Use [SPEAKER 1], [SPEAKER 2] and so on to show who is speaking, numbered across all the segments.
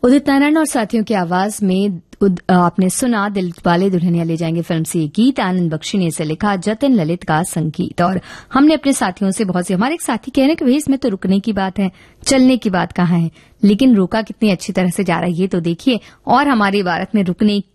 [SPEAKER 1] उदित नारायण और साथियों की आवाज में आपने सुना दिल वाले दुल्हनिया ले जाएंगे फिल्म से ये गीत। आनंद बख्शी ने इसे लिखा, जतिन ललित का संगीत। और हमने अपने साथियों से बहुत से, हमारे एक साथी कह रहे हैं कि भाई इसमें तो रुकने की बात है, चलने की बात कहाँ है, लेकिन रोका कितनी अच्छी तरह से जा रहा है ये तो देखिए। और हमारी इबारत में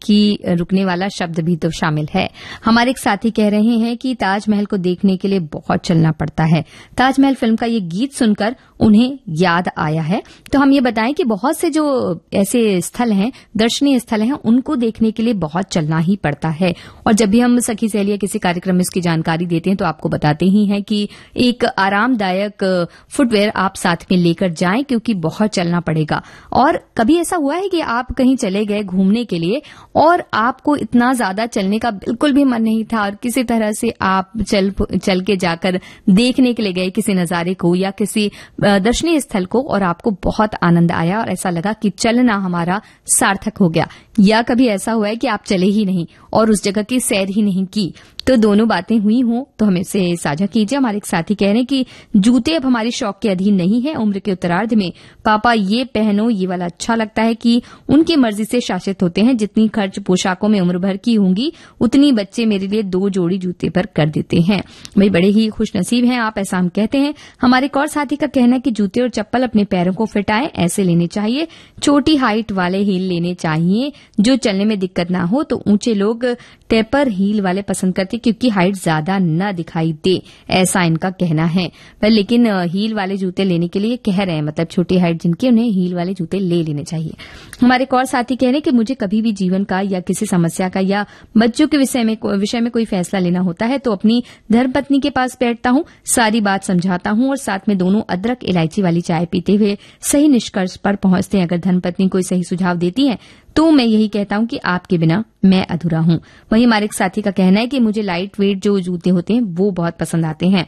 [SPEAKER 1] रुकने वाला शब्द भी तो शामिल है। हमारे एक साथी कह रहे हैं कि ताजमहल को देखने के लिए बहुत चलना पड़ता है। ताजमहल फिल्म का ये गीत सुनकर उन्हें याद आया है। तो हम ये बताएं कि बहुत से जो ऐसे स्थल हैं, दर्शनीय स्थल हैं, उनको देखने के लिए बहुत चलना ही पड़ता है। और जब भी हम सखी सहेलियां किसी कार्यक्रम में इसकी जानकारी देते हैं तो आपको बताते ही हैं कि एक आरामदायक फुटवेयर आप साथ में लेकर जाएं, क्योंकि बहुत चलना पड़ेगा। और कभी ऐसा हुआ है कि आप कहीं चले गए घूमने के लिए और आपको इतना ज्यादा चलने का बिल्कुल भी मन नहीं था और किसी तरह से आप चल के जाकर देखने के लिए गए किसी नजारे को या किसी दर्शनीय स्थल को, और आपको बहुत आनंद आया और ऐसा लगा कि चलना हमारा सार्थक हो गया। या कभी ऐसा हुआ है कि आप चले ही नहीं और उस जगह की सैर ही नहीं की। तो दोनों बातें हुई हों तो हमें से साझा कीजिए। हमारे एक साथी कह रहे हैं कि जूते अब हमारे शौक के अधीन नहीं है। उम्र के उत्तरार्ध में पापा ये पहनो, ये वाला अच्छा लगता है कि उनकी मर्जी से शासित होते हैं। जितनी खर्च पोशाकों में उम्र भर की होंगी उतनी बच्चे मेरे लिए 2 जोड़ी जूते पर कर देते हैं। भाई बड़े ही खुश नसीब हैं आप, ऐसा हम कहते हैं। हमारे एक और साथी का कहना है कि जूते और चप्पल अपने पैरों को फिट आए ऐसे लेने चाहिए। छोटी हाइट वाले हील लेने चाहिए जो चलने में दिक्कत ना हो। तो ऊंचे लोग टेपर हील वाले पसंद करते क्योंकि हाइट ज्यादा न दिखाई दे, ऐसा इनका कहना है। लेकिन हील वाले जूते लेने के लिए कह रहे हैं, मतलब छोटी हाइट जिनकी, उन्हें हील वाले जूते ले लेने चाहिए। हमारे एक और साथी कह रहे हैं कि मुझे कभी भी जीवन का या किसी समस्या का या बच्चों के विषय में कोई फैसला लेना होता है तो अपनी धर्मपत्नी के पास बैठता हूं, सारी बात समझाता हूं और साथ में दोनों अदरक इलायची वाली चाय पीते हुए सही निष्कर्ष पर पहुंचते हैं। अगर धर्मपत्नी कोई सही सुझाव देती है तो मैं यही कहता हूं कि आपके बिना मैं अधूरा हूं। वहीं हमारे एक साथी का कहना है कि मुझे लाइट वेट जो जूते होते हैं वो बहुत पसंद आते हैं।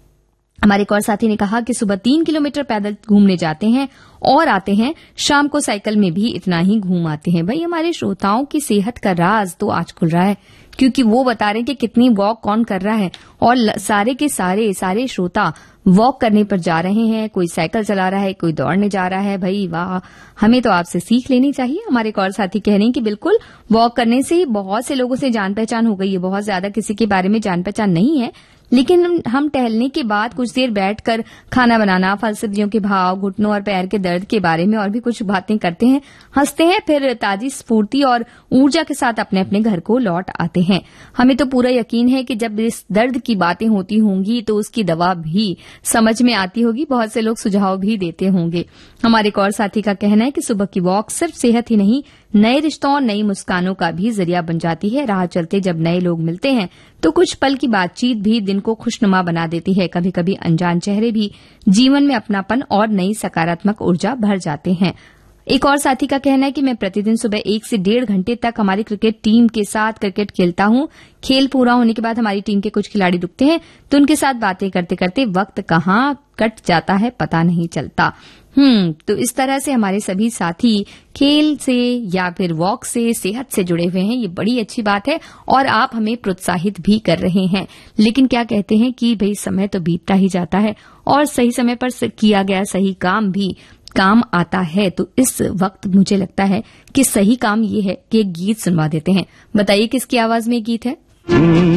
[SPEAKER 1] हमारे एक और साथी ने कहा कि सुबह 3 किलोमीटर पैदल घूमने जाते हैं और आते हैं, शाम को साइकिल में भी इतना ही घूम आते हैं। भाई हमारे श्रोताओं की सेहत का राज तो आज खुल रहा है, क्योंकि वो बता रहे हैं कि कितनी वॉक कौन कर रहा है। और सारे के सारे श्रोता वॉक करने पर जा रहे हैं, कोई साइकिल चला रहा है, कोई दौड़ने जा रहा है। भाई वाह, हमें तो आपसे सीख लेनी चाहिए। हमारे एक और साथी कह रहे हैं कि बिल्कुल वॉक करने से ही बहुत से लोगों से जान पहचान हो गई है। बहुत ज्यादा किसी के बारे में जान पहचान नहीं है, लेकिन हम टहलने के बाद कुछ देर बैठकर खाना बनाना, फल सब्जियों के भाव, घुटनों और पैर के दर्द के बारे में और भी कुछ बातें करते हैं, हंसते हैं, फिर ताजी स्फूर्ति और ऊर्जा के साथ अपने अपने घर को लौट आते हैं। हमें तो पूरा यकीन है कि जब इस दर्द की बातें होती होंगी तो उसकी दवा भी समझ में आती होगी, बहुत से लोग सुझाव भी देते होंगे। हमारे एक और साथी का कहना है कि सुबह की वॉक सिर्फ सेहत ही नहीं, नए रिश्तों और नई मुस्कानों का भी जरिया बन जाती है। राह चलते जब नए लोग मिलते हैं तो कुछ पल की बातचीत भी दिन को खुशनुमा बना देती है। कभी कभी अनजान चेहरे भी जीवन में अपनापन और नई सकारात्मक ऊर्जा भर जाते हैं। एक और साथी का कहना है कि मैं प्रतिदिन सुबह 1 से 1.5 घंटे तक हमारी क्रिकेट टीम के साथ क्रिकेट खेलता हूं। खेल पूरा होने के बाद हमारी टीम के कुछ खिलाड़ी रुकते हैं तो उनके साथ बातें करते करते वक्त कहाँ कट जाता है पता नहीं चलता। तो इस तरह से हमारे सभी साथी खेल से या फिर वॉक से, सेहत से जुड़े हुए हैं। ये बड़ी अच्छी बात है और आप हमें प्रोत्साहित भी कर रहे हैं। लेकिन क्या कहते हैं कि भाई समय तो बीतता ही जाता है और सही समय पर किया गया सही काम भी काम आता है। तो इस वक्त मुझे लगता है कि सही काम ये है कि एक गीत सुनवा देते हैं। बताइए किसकी आवाज में गीत है।